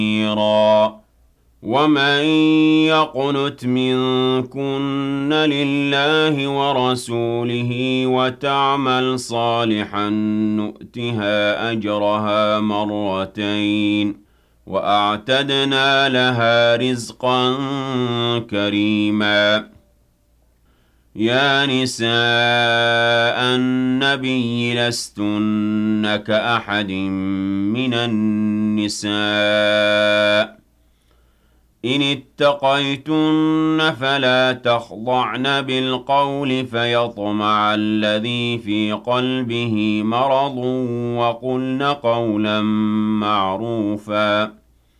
خيرا ومن يقنت منكن لله ورسوله وتعمل صالحا نؤتها أجرها مرتين وأعتدنا لها رزقا كريما يا نساء النبي لستن كأحد من النساء إن اتقيتن فلا تخضعن بالقول فيطمع الذي في قلبه مرض وقلن قولا معروفا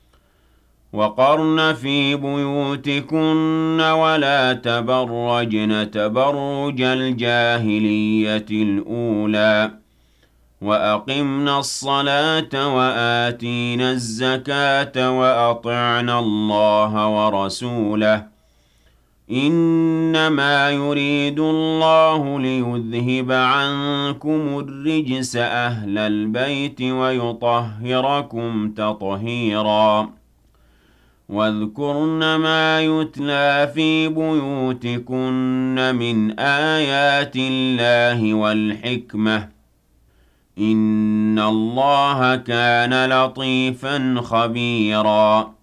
وقرن في بيوتكن ولا تبرجن تبرج الجاهلية الأولى وأقمنا الصلاة وآتينا الزكاة وأطعنا الله ورسوله إنما يريد الله ليذهب عنكم الرجس أهل البيت ويطهركم تطهيرا واذكرن ما يتلى في بيوتكن من آيات الله والحكمة إن الله كان لطيفا خبيرا